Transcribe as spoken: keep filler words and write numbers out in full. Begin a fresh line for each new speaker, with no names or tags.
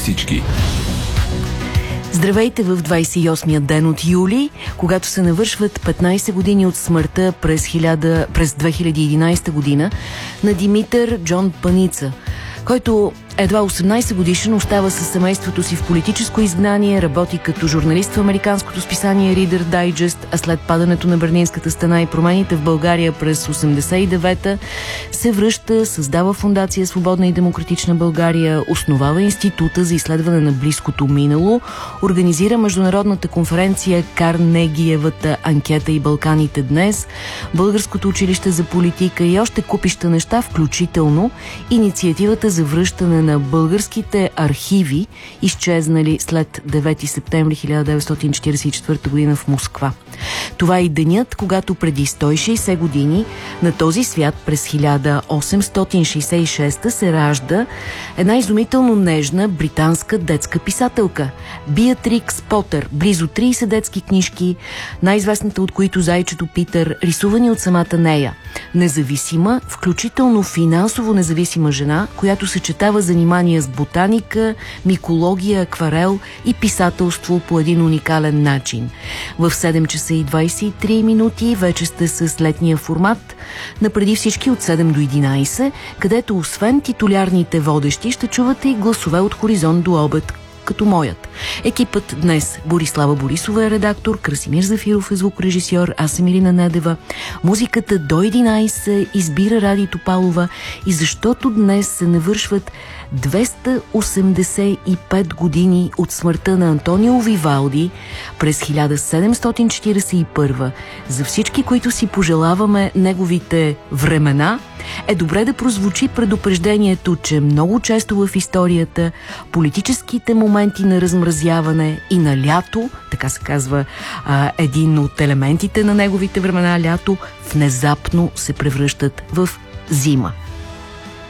всички.
Здравейте в двадесет и осмия ден от юли, когато се навършват петнадесет години от смъртта през, хиляда, през две хиляди и единадесета година на Димитър Джон Паница, който едва осемнадесет годишен остава със семейството си в политическо изгнание, работи като журналист в американското списание Reader Digest, а след падането на Берлинската стена и промените в България през осемдесет и девета се връща, създава фондация Свободна и демократична България, основава Института за изследване на близкото минало, организира международната конференция Карнегиевата анкета и Балканите днес, Българското училище за политика и още купища неща, включително инициативата за връщане на българските архиви, изчезнали след девети септември хиляда деветстотин четиридесет и четвърта година в Москва. Това е денят, когато преди сто и шейсет години на този свят през хиляда осемстотин шейсет и шеста се ражда една изумително нежна британска детска писателка Биатрикс Потър. Близо тридесет детски книжки, най-известната от които Зайчето Питър, рисувани от самата нея. Независима, включително финансово независима жена, която съчетава занимания с ботаника, микология, акварел и писателство по един уникален начин. В седем часа и двадесет и три минути вече сте с летния формат на преди всички от седем до единадесет, където освен титулярните водещи ще чувате и гласове от хоризонт до обед, като моят. Екипът днес: Борислава Борисова е редактор, Красимир Зафиров е звукорежисьор, аз съм Ирина Недева. Музиката до единадесет избира Ради Топалова, и защото днес се навършват двеста осемдесет и пет години от смъртта на Антонио Вивалди през хиляда седемстотин четиридесет и първа, за всички, които си пожелаваме неговите времена, е добре да прозвучи предупреждението, че много често в историята политическите моменти на размразяване и на лято, така се казва а, един от елементите на неговите времена, лято, внезапно се превръщат в зима.